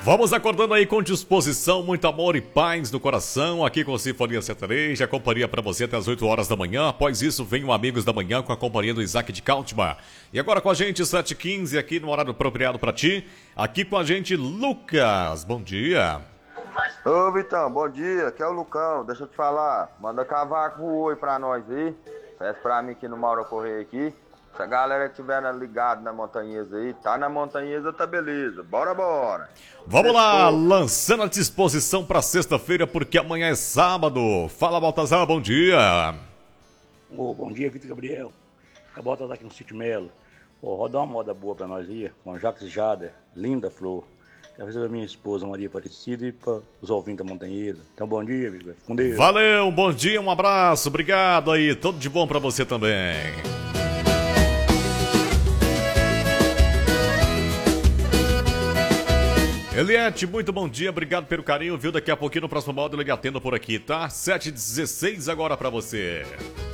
Vamos acordando aí com disposição, muito amor e paz no coração, aqui com Sinfonia Sertaneja, companhia para você até as 8 horas da manhã. Após isso, vem o Amigos da Manhã com a companhia do Isaac de Cautma. E agora com a gente, 7h15, aqui no horário apropriado para ti. Aqui com a gente, Lucas. Bom dia. Ô Vitão, bom dia, aqui é o Lucão, deixa eu te falar, manda cavaco oi pra nós aí, peça pra mim que no Mauro Correia aqui, se a galera que estiver ligado na Montanhesa aí, tá na Montanhesa, tá beleza, bora. Vamos lá, lançando a disposição pra sexta-feira, porque amanhã é sábado. Fala, Baltazar, bom dia. Bom dia, Vitor Gabriel, a Baltazar aqui no Sítio Melo. Roda uma moda boa pra nós aí, com Jacques Jada, linda flor. Quero fazer pra minha esposa Maria Aparecida e para os ouvintes da Montanhesa. Então, bom dia, amigo. Com Deus. Valeu, um bom dia, um abraço, obrigado aí. Tudo de bom pra você também. Eliette, muito bom dia, obrigado pelo carinho, viu? Daqui a pouquinho no próximo modo eu lhe atendo por aqui, tá? 7h16 agora pra você.